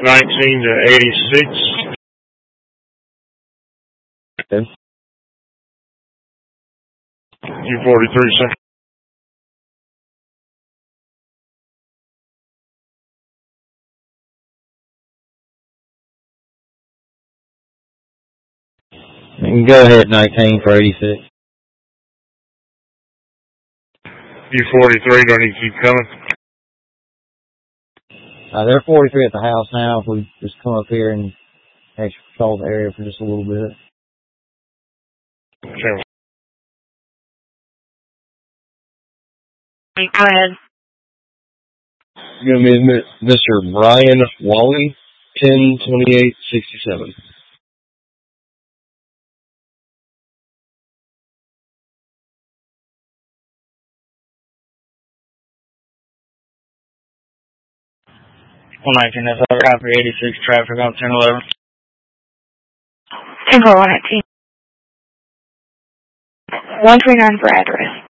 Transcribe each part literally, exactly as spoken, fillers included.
nineteen to eighty-six. Okay. U forty-three, sir. You can go ahead, nineteen for eighty-six. U forty-three, do I need to keep coming? Uh, they're forty-three at the house now. If we just come up here and actually patrol the area for just a little bit. Okay. Go ahead. It's going to be Mister Brian Wally, ten twenty-eight sixty-seven. one nineteen, that's over. Copy eighty-six, traffic on ten eleven. ten four one nineteen. one three nine for address.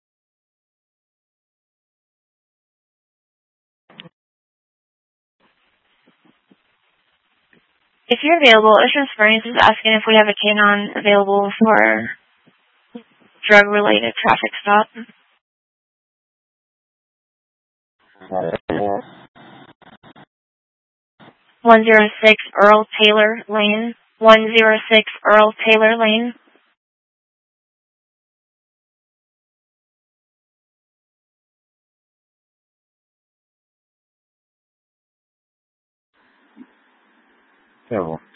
If you're available, Ocean Springs is asking if we have a canine available for drug-related traffic stop. one oh six Earl Taylor Lane. one oh six Earl Taylor Lane. Terrible.